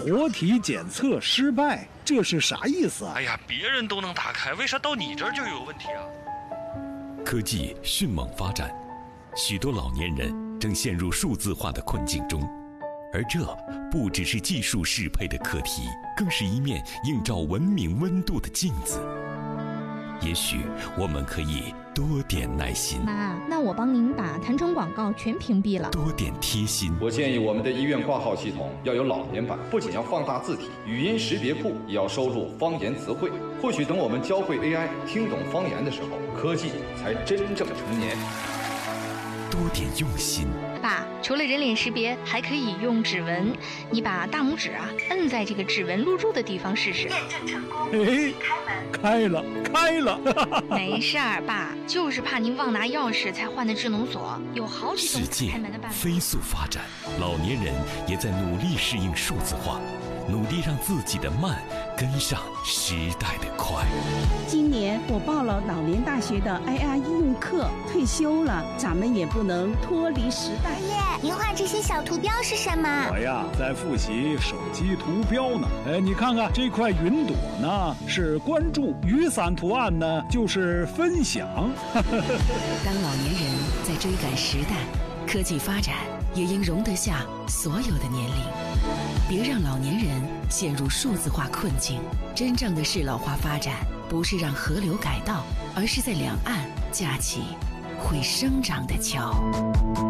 活体检测失败，这是啥意思啊？ 哎呀，别人都能打开，为啥到你这儿就有问题啊？ 科技迅猛发展，许多老年人正陷入数字化的困境中，而这不只是技术适配的课题，更是一面映照文明温度的镜子。也许我们可以多点耐心。 妈，那我帮您把弹窗广告全屏蔽了。 多点贴心。 我建议我们的医院挂号系统要有老年版，不仅要放大字体，语音识别库也要收录方言词汇。或许等我们教会 AI 听懂方言的时候，科技才真正成年。 多点用心。 爸，除了人脸识别，还可以用指纹。你把大拇指摁在这个指纹录入的地方试试。验证成功。 哎，开了。 没事儿，爸，就是怕您忘拿钥匙才换的智能锁，有好几种开门的办法。 世界飞速发展，老年人也在努力适应数字化，努力让自己的慢跟上时代的快。 今年我报了老年大学的 AI 应用课，退休了，咱们也不能脱离时代。 爷爷，您画这些小图标是什么？ 我呀，在复习手机图标呢。你看看这块云朵呢，是关注；雨伞图案呢，就是分享。 当老年人在追赶时代，科技发展也应容得下所有的年龄。别让老年人陷入数字化困境。真正的适老化发展，不是让河流改道，而是在两岸架起会生长的桥。